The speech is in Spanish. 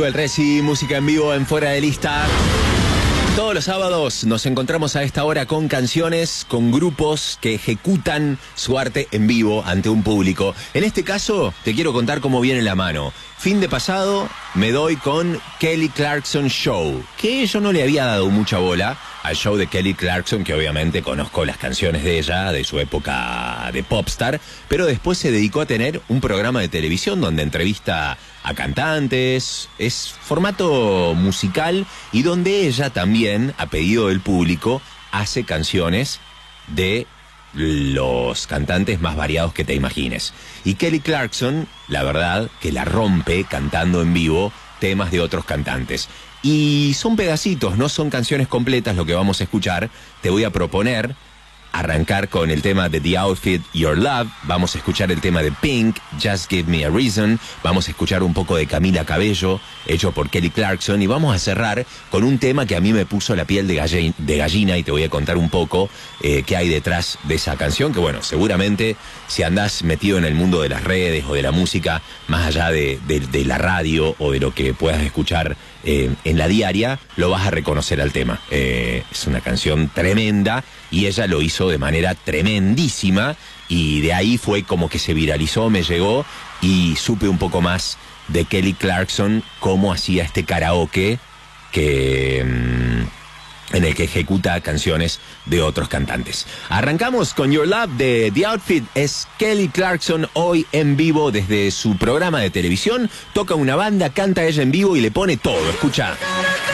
Manuel Resi, música en vivo en Fuera de Lista. Todos los sábados nos encontramos a esta hora con canciones, con grupos que ejecutan su arte en vivo ante un público. En este caso, te quiero contar cómo viene la mano. Fin de pasado me doy con Kelly Clarkson Show, que yo no le había dado mucha bola al show de Kelly Clarkson, que obviamente conozco las canciones de ella, de su época de popstar, pero después se dedicó a tener un programa de televisión donde entrevista a cantantes, es formato musical y donde ella también, a pedido del público, hace canciones de los cantantes más variados que te imagines. Y Kelly Clarkson, la verdad, que la rompe cantando en vivo temas de otros cantantes. Y son pedacitos, no son canciones completas lo que vamos a escuchar. Te voy a proponer arrancar con el tema de The Outfit, Your Love. Vamos a escuchar el tema de Pink, Just Give Me a Reason. Vamos a escuchar un poco de Camila Cabello, hecho por Kelly Clarkson. Y vamos a cerrar con un tema que a mí me puso la piel de gallina, y te voy a contar un poco qué hay detrás de esa canción. Que bueno, seguramente si andás metido en el mundo de las redes o de la música, más allá de la radio o de lo que puedas escuchar en la diaria, lo vas a reconocer al tema. Es una canción tremenda y ella lo hizo de manera tremendísima, y de ahí fue como que se viralizó, me llegó y supe un poco más de Kelly Clarkson, cómo hacía este karaoke que en el que ejecuta canciones de otros cantantes. Arrancamos con Your Love de The Outfit. Es Kelly Clarkson hoy en vivo desde su programa de televisión. Toca una banda, canta ella en vivo y le pone todo. Escucha.